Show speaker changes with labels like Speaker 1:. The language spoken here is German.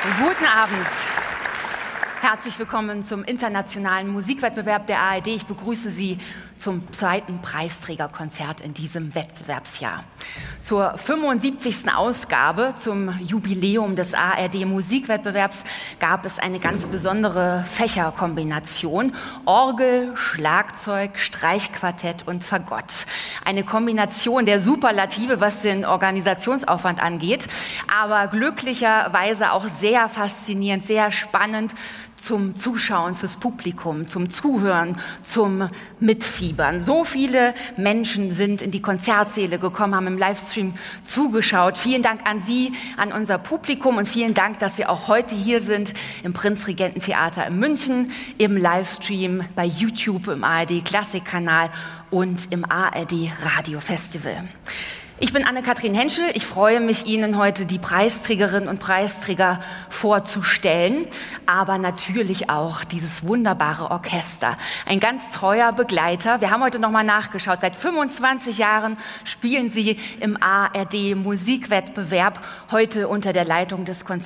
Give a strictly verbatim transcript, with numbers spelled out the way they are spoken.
Speaker 1: Guten Abend. Herzlich willkommen zum internationalen Musikwettbewerb der A R D. Ich begrüße Sie zum zweiten Preisträgerkonzert in diesem Wettbewerbsjahr. Zur fünfundsiebzigsten Ausgabe, zum Jubiläum des A R D-Musikwettbewerbs, gab es eine ganz besondere Fächerkombination: Orgel, Schlagzeug, Streichquartett und Fagott. Eine Kombination der Superlative, was den Organisationsaufwand angeht, aber glücklicherweise auch sehr faszinierend, sehr spannend zum Zuschauen fürs Publikum, zum Zuhören, zum Mitfiebern. So viele Menschen sind in die Konzertsäle gekommen, haben im Livestream zugeschaut. Vielen Dank an Sie, an unser Publikum, und vielen Dank, dass Sie auch heute hier sind im Prinzregententheater in München, im Livestream bei YouTube, im A R D-Klassikkanal und im A R D-Radio-Festival. Ich bin Anne-Kathrin Henschel. Ich freue mich, Ihnen heute die Preisträgerinnen und Preisträger vorzustellen, aber natürlich auch dieses wunderbare Orchester. Ein ganz treuer Begleiter. Wir haben heute noch mal nachgeschaut. Seit fünfundzwanzig Jahren spielen Sie im A R D-Musikwettbewerb, heute unter der Leitung des Konzerts